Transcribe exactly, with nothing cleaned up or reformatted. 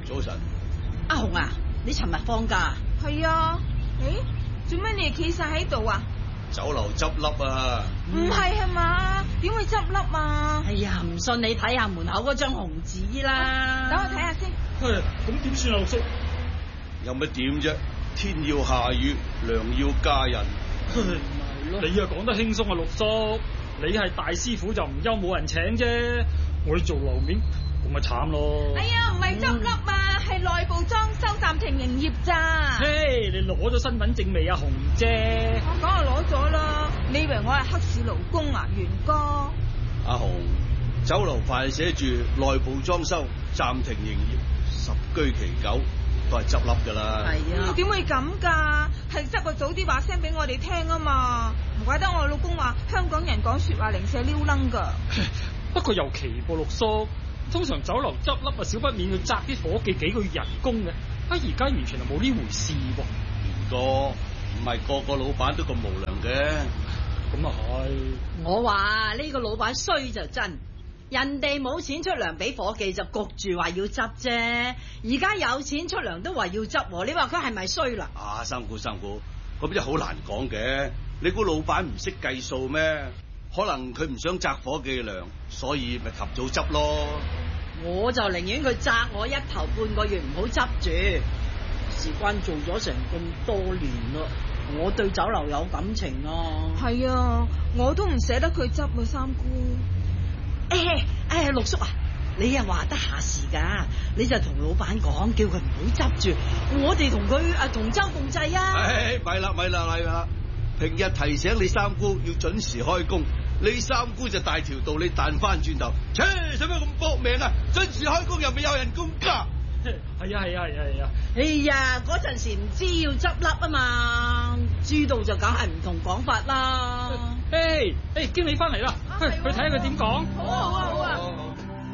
早晨。 阿紅啊，你尋日放假？ 係啊。誒，做咩你哋企晒喺度啊？ 酒樓執笠啊！ 唔係係嘛？點會執笠啊？ 哎呀，唔信你睇下門口嗰張紅紙啦。 等我睇下先。 唉，咁點算啊，六叔？ 有乜點啫？天要下雨，娘要嫁人。 你啊講得輕鬆啊，六叔。你係大師傅就唔憂冇人請啫，我哋做樓面咁咪慘咯。 哎呀，唔係執笠啊，係內部裝修暫停營業咋。 嘿，你攞咗身份證未啊，紅姐？ 我梗係攞咗啦，你以為我係黑市勞工啊，袁哥？ 阿紅，酒樓牌寫住內部裝修暫停營業，十居其九都係執笠噶啦。 係啊。 點會咁噶？係執個早啲話聲俾我哋聽啊嘛，唔怪得我老公話香港人講說話零舍溜楞噶。 不過又奇噃，六叔，通常酒樓執笠啊，少不免要責啲伙計幾個月人工嘅，啊而家完全係冇呢回事喎。 袁哥，唔係個個老闆都咁無良嘅。 咁啊係。 我話呢個老闆衰就真，人哋冇錢出糧俾伙計就焗住話要執啫，而家有錢出糧都話要執，你話佢係咪衰啦？ 啊，三姑三姑，咁真係好難講嘅。你估老闆唔識計數咩？可能佢唔想責伙計糧，所以咪及早執咯。 我就寧願佢責我一頭半個月唔好執住，事關做咗成咁多年咯，我對酒樓有感情啊。 係啊，我都唔捨得佢執啊，三姑。 誒誒，六叔啊，你又話得下事噶，你就同老闆講，叫佢唔好執住，我哋同佢誒同舟共濟啊。 誒，咪啦咪啦咪啦，平日提醒你三姑要準時開工，你三姑就大條道理彈翻轉頭，切，使乜咁搏命啊？準時開工又未有人工加。 係啊係啊係啊係啊！ 哎呀，嗰陣時唔知要執笠啊嘛，知道就梗係唔同講法啦。 誒誒，經理翻嚟啦，去去睇下佢點講。 好啊好啊好